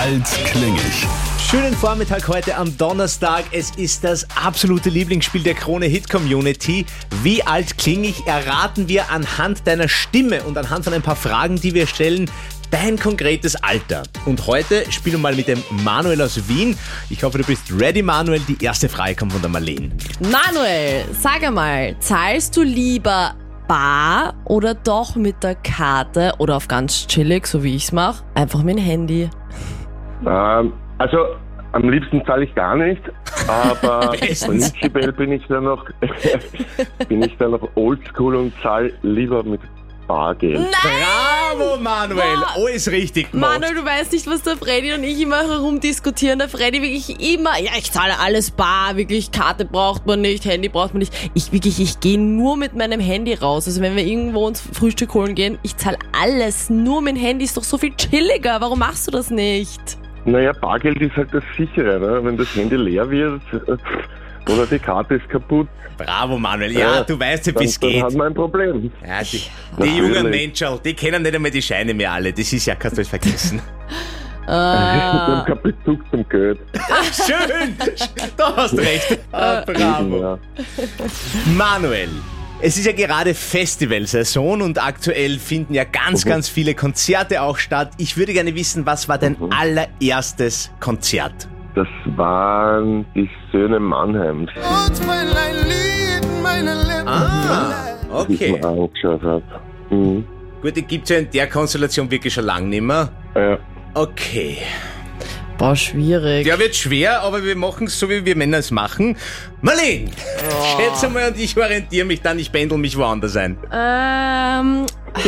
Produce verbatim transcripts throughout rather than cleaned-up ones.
alt klingig. Schönen Vormittag heute am Donnerstag. Es ist das absolute Lieblingsspiel der Krone-Hit-Community. Wie alt kling ich, erraten wir anhand deiner Stimme und anhand von ein paar Fragen, die wir stellen, dein konkretes Alter. Und heute spielen wir mal mit dem Manuel aus Wien. Ich hoffe, du bist ready, Manuel. Die erste Frage kommt von der Marlene. Manuel, sag einmal, zahlst du lieber bar oder doch mit der Karte oder auf ganz chillig, so wie ich's mache, einfach mit dem Handy? Ähm, also am liebsten zahle ich gar nicht, aber prinzipiell bin ich da noch bin ich da noch oldschool und zahle lieber mit Bargeld. Nein! Bravo, Manuel. Boah. Alles richtig gemacht. Manuel, du weißt nicht, was der Freddy und ich immer herumdiskutieren. Der Freddy wirklich immer, ja, ich zahle alles bar, wirklich, Karte braucht man nicht, Handy braucht man nicht. Ich wirklich, ich gehe nur mit meinem Handy raus. Also wenn wir irgendwo uns Frühstück holen gehen, ich zahle alles nur mit dem Handy, ist doch so viel chilliger. Warum machst du das nicht? Naja, Bargeld ist halt das sichere, ne? Wenn das Handy leer wird oder die Karte ist kaputt. Bravo, Manuel. Ja, Ja, du weißt ja, Dann, wie es dann geht. hat man ein Problem. Ja, die, die Natürlich. jungen Menschen, die kennen nicht einmal die Scheine mehr alle. Das ist ja, kannst du es vergessen. Wir haben keinen Bezug zum Geld. Schön, da hast recht. Ah, bravo. Ja. Manuel, es ist ja gerade Festivalsaison und aktuell finden ja ganz, Mhm. ganz viele Konzerte auch statt. Ich würde gerne wissen, was war dein Mhm. allererstes Konzert? Das waren die Söhne Mannheims, Ah, die ich okay. mir angeschaut habe. Mhm. Gut, die gibt's ja in der Konstellation wirklich schon lange nicht mehr. Ja. Okay. Boah, schwierig. Der wird schwer, aber wir machen es so, wie wir Männer es machen. Marlene, schätze mal und ich orientiere mich dann, ich pendel mich woanders ein. Ähm,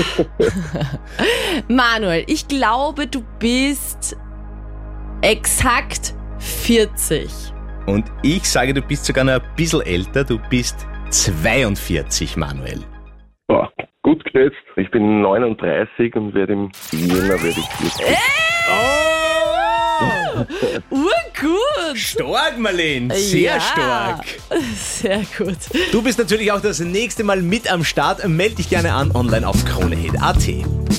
Manuel, ich glaube, du bist exakt vierzig. Und ich sage, du bist sogar noch ein bisschen älter, du bist zweiundvierzig, Manuel. Boah, gut geschätzt. Ich bin neununddreißig und werde im Jänner werde ich vierzig. Oh! Urgut! Stark, Marlene, sehr Ja. stark. Sehr gut. Du bist natürlich auch das nächste Mal mit am Start. Meld dich gerne an online auf kronehit punkt at.